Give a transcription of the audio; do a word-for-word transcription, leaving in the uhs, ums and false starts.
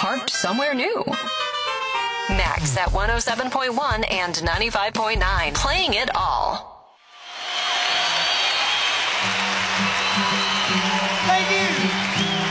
parked somewhere new. Max at one oh seven point one and ninety-five point nine. Playing it all.